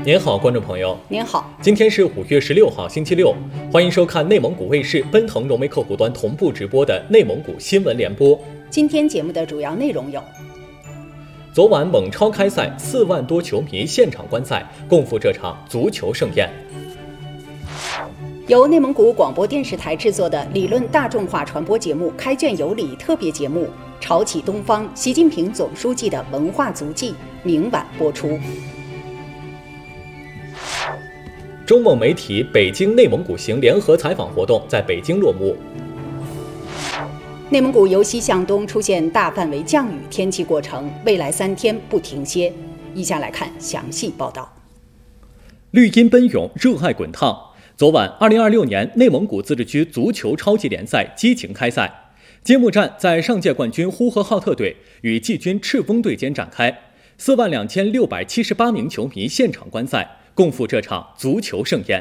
您好，观众朋友。 您好， 今天是5月16号，星期六，欢迎收看内蒙古卫视奔腾融媒客户端同步直播的内蒙古新闻联播。 今天节目的主要内容有： 昨晚蒙超开赛，4万多球迷现场观赛，共赴这场足球盛宴。 由内蒙古广播电视台制作的理论大众化传播节目《开卷有礼》特别节目《潮起东方：习近平总书记的文化足迹》明晚播出。 中蒙媒体北京内蒙古行联合采访活动在北京落幕。 内蒙古由西向东出现大范围降雨天气过程，未来3天不停歇。以下来看详细报道。 绿茵奔涌，热爱滚烫。昨晚，2026年内蒙古自治区足球超级联赛激情开赛，揭幕战在上届冠军呼和浩特队与季军赤峰队间展开，42678名球迷现场观赛，共赴这场足球盛宴。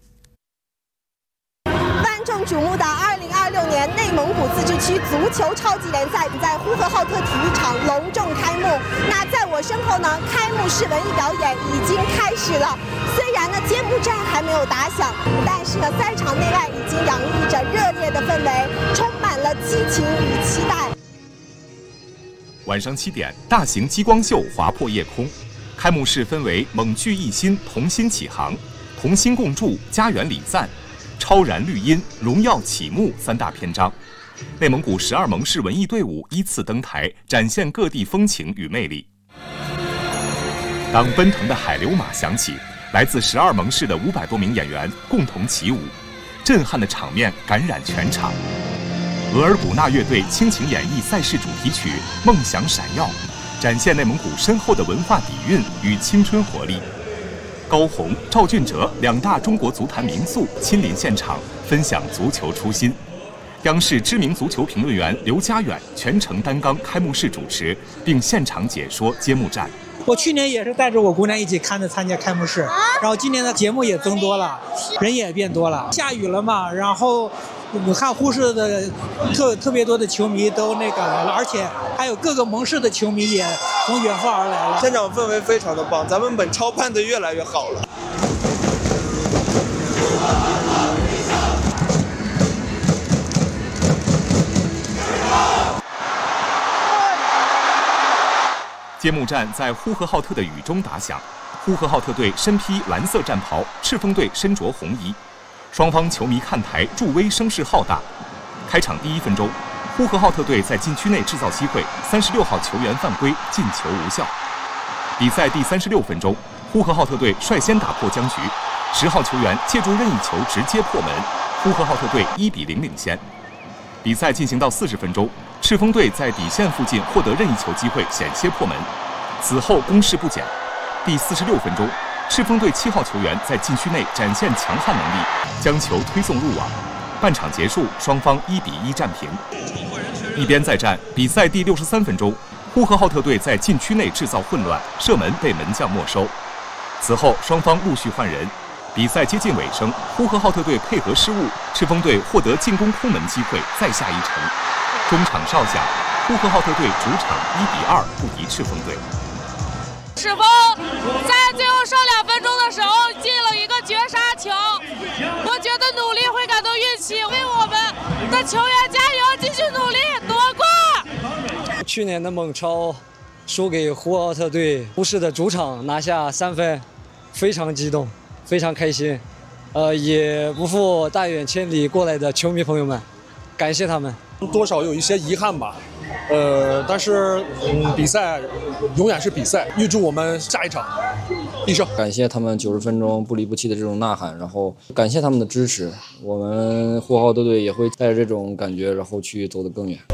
万众瞩目的2026年内蒙古自治区足球超级联赛在呼和浩特体育场隆重开幕。那在我身后呢，开幕式文艺表演已经开始了。虽然呢揭幕战还没有打响，但是呢赛场内外已经洋溢着热烈的氛围，充满了激情与期待。 晚上7点，大型激光秀划破夜空。开幕式分为蒙聚一心、同心起航、同心共筑、家园礼赞、超燃绿茵、荣耀启幕3大篇章。内蒙古12蒙市文艺队伍依次登台，展现各地风情与魅力。当奔腾的海流马响起，来自12蒙市的500多名演员共同起舞，震撼的场面感染全场。额尔古纳乐队倾情演绎赛事主题曲《梦想闪耀》，展现内蒙古深厚的文化底蕴与青春活力。高洪、赵俊哲2大中国足坛名宿亲临现场，分享足球初心。央视知名足球评论员刘佳远全程担纲开幕式主持，并现场解说揭幕战。 我去年也是带着我姑娘一起参加开幕式，然后今年的节目也增多了，人也变多了。下雨了嘛，然后武汉呼市的特别多的球迷都来了，而且还有各个蒙市的球迷也从远方而来了。 现场氛围非常的棒，咱们本超办得越来越好了。 揭幕战在呼和浩特的雨中打响，呼和浩特队身披蓝色战袍，赤峰队身着红衣，双方球迷看台助威声势浩大。开场第1分钟，呼和浩特队在禁区内制造机会，36号球员犯规，进球无效。比赛第36分钟，呼和浩特队率先打破僵局，10号球员借助任意球直接破门，呼和浩特队1比0领先。比赛进行到40分钟，赤峰队在底线附近获得任意球机会，险些破门。此后攻势不减。第46分钟，赤峰队7号球员在禁区内展现强悍能力，将球推送入网。半场结束，双方1比1战平。一边再战，比赛第63分钟，呼和浩特队在禁区内制造混乱，射门被门将没收。此后双方陆续换人。比赛接近尾声，呼和浩特队配合失误，赤峰队获得进攻空门机会，再下一城。中场哨响，呼和浩特队主场1比2不敌赤峰队。 赤峰在最后剩2分钟的时候进了一个绝杀球，我觉得努力会感动运气，为我们的球员加油，继续努力夺冠。 去年的蒙超输给呼和浩特队，呼市的主场拿下3分，非常激动，非常开心，也不负大远千里过来的球迷朋友们，感谢他们。 多少有一些遗憾吧，但是比赛永远是比赛，预祝我们下一场必胜。 感谢他们90分钟不离不弃的这种呐喊，然后感谢他们的支持，我们呼和浩特队也会带着这种感觉，然后去走得更远。